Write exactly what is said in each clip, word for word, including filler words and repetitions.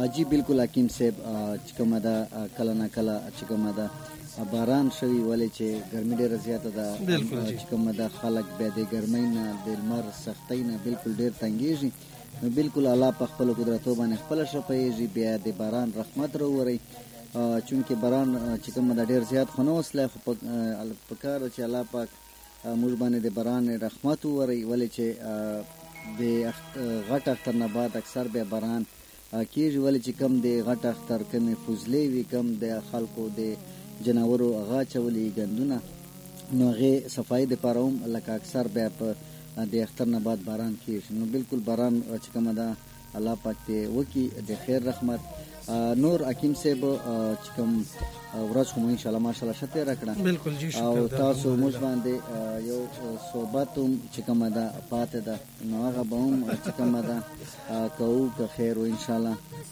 جی بالکل حکیم صاحب چې کومه ده کله نه کله چې کومه ده باران شوي ولې چې ګرمي ډېره زیاته ده چې کومه ده خلک بیا د ګرمۍ نه د لمر سختۍ نه بالکل ډېر تنګېږي نو بالکل الله په خپلو قدرتو باندې خپله ښه پوهېږي بیا د باران رحمت راووری چونکې باران چې کومه ده ډېر زیات خو نه وسلی خو په کار چې الله پاک موږ باندې د باران رحمت ووری ولې چې د غټ اختر نه بعد اکثر بیا باران کېږي ولې چې کم د غټ اختر کمې فضلې وي کم د خلکو د جناورو هغه اچولي ګندونه نو هغې صفایي دپاره هم لکه اکثر بیا په د اختر نه بعد باران کېږي نو بالکل باران چې کومه ده الله پاک دې وکړي د خیر رحمت نور حکیم صاحب چې کوم ورځ خو مو انشاءالله ماشاءالله ښه تېره کړه او تاسو موږ باندې یو صحبت هم چې کومه ده پاتې ده نو هغه به هم چې کومه ده کوو که خیر و انشاءالله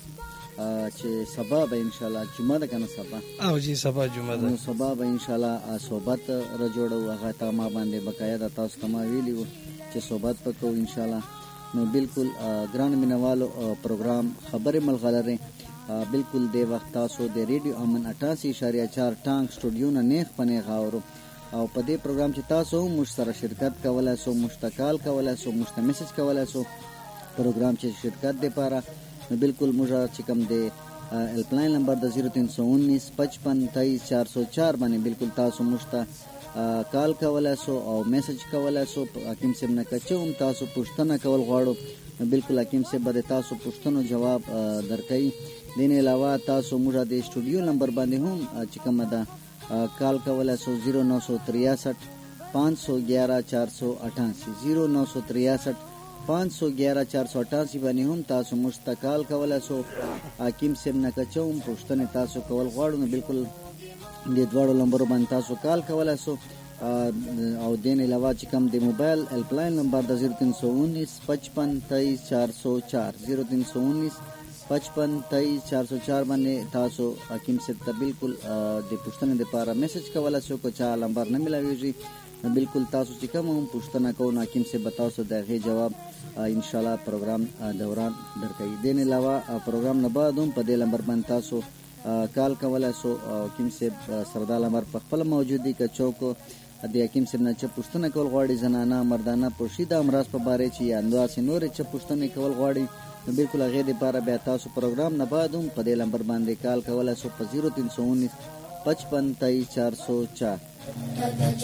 چې سبا به انشاءالله جمعه ده که نه سبا او جی سبا جمعه ده نو سبا به انشاءالله صحبت را جوړو هغه ته ما باندې بقایا ده تاسو ته ما ویلي وو چې صحبت به کوو انشاءالله نو بالکل ګران مینوالو پروګرام خبرې ملغلرې بالکل د وخت تاسو د ریډیو امن اٹھاسی اشاریه چار ټانک سټوډیو نه نیغ په نیغ اورو او په دې پروګرام چې تاسو هم موږ سره شرکت کولی سو موږ ته کال کولی سو موږ ته میسج کولی سو پروګرام چې شرکت دپاره نو بالکل موږ چې کوم د هیلپلاین نمبر د زیرو تین سو انیس پچپن تیئیس چار سو چار باندې بالکل تاسو موږ ته کال کولی سو او میسج کولی سو حکیم صاحب نه که څه هم تاسو پوښتنه کول غواړو نو بالکل حکیم صاحب به د تاسو پوښتنو جواب درکوي دین علاوه تاسو موږ د سټوډیو نمبر باندې هم چې کومه ده کال کولی سو زیرو نو سو تریاسٹھ پانچ سو گیارہ چار سو اٹھاسی زیرو نو سو تریاسٹھ پانچ سو گیارہ چار سو اٹھاسی باندې هم تاسو موږ ته کال کولی سو حکیم صاحب نه که څه هم پوښتنې تاسو کول غواړو نو بالکل دې دواړو نمبرو باندې تاسو کال کولی سو او دین علاوه چې کوم د موبایل هیلپلاین نمبر د زیرو تین سو انیس پچپن تیئیس چار سو چار زیرو تین سو انیس پچپن تیئیس چار سو چار باندې تاسو حکیم صاحب ته بالکل د پوښتنې دپاره میسج کولی سو که چا نمبر نه میلاویږي نو بالکل تاسو چې کوم هم پوښتنه کوو نو حکیم صاحب به تاسو د هغې جواب انشاءالله پروګرام دوران درکوي دین علاوه پروګرام نه بعد هم په دې نمبر باندې تاسو کال کولی سو حکیم صاحب سره دا نمبر په خپله موجود دی که څوک د حکیم صاحب نه څه پوښتنه کول غواړي زنانه مردانه پوشي د امراض په باره چې یا همداسې نورې څه پوښتنې کول غواړي نو بالکل هغې دپاره بیا تاسو پروګرام نه بعد هم په دې نمبر باندې کال کولی سو په زیرو تین سو انیس پچپن تیئیس چار سو چار